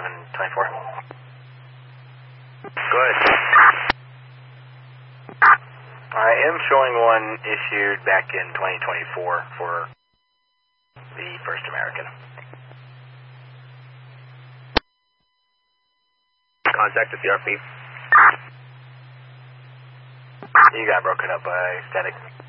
24. Good. I am showing one issued back in 2024 for the First American. Contact the CRP. You got broken up by static.